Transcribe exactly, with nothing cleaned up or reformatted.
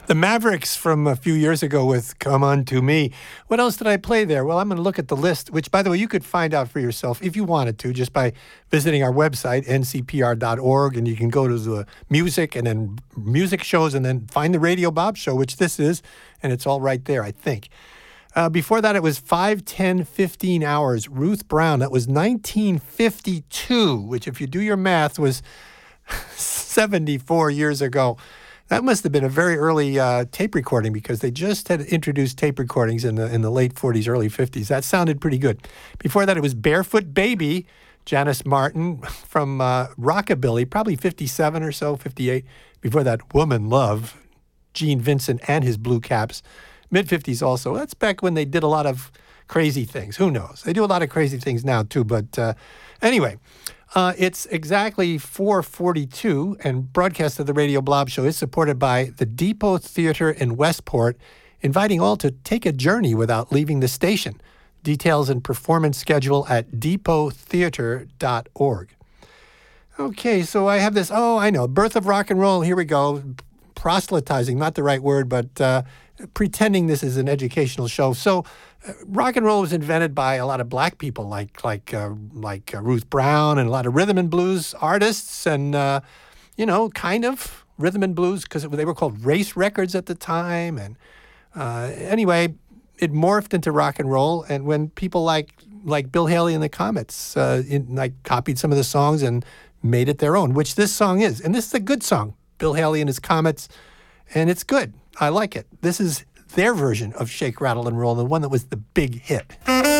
The Mavericks from a few years ago with Come On To Me. What else did I play there? Well, I'm going to look at the list, which, by the way, you could find out for yourself if you wanted to, just by visiting our website, N C P R dot org, and you can go to the music and then music shows and then find the Radio Bob Show, which this is, and it's all right there, I think. Uh, before that, it was five, ten, fifteen hours. Ruth Brown, that was nineteen fifty-two, which, if you do your math, was seventy-four years ago. That must have been a very early uh, tape recording because they just had introduced tape recordings in the in the late forties, early fifties. That sounded pretty good. Before that, it was Barefoot Baby, Janice Martin from uh, Rockabilly, probably fifty-seven or so, fifty-eight. Before that, Woman Love, Gene Vincent and his Blue Caps, mid-fifties also. That's back when they did a lot of crazy things. Who knows? They do a lot of crazy things now, too. But uh, anyway... Uh, it's exactly four forty-two, and broadcast of the Radio Blob Show is supported by the Depot Theater in Westport, inviting all to take a journey without leaving the station. Details and performance schedule at depot theater dot org. Okay, so I have this, oh, I know, Birth of Rock and Roll, here we go. Proselytizing, not the right word, but uh, pretending this is an educational show. So uh, rock and roll was invented by a lot of black people like like uh, like uh, Ruth Brown and a lot of rhythm and blues artists and, uh, you know, kind of rhythm and blues because they were called race records at the time. And uh, anyway, it morphed into rock and roll. And when people like like Bill Haley and the Comets uh, in, like copied some of the songs and made it their own, which this song is. And this is a good song, Bill Haley and his Comets, and it's good. I like it. This is their version of Shake, Rattle, and Roll, the one that was the big hit.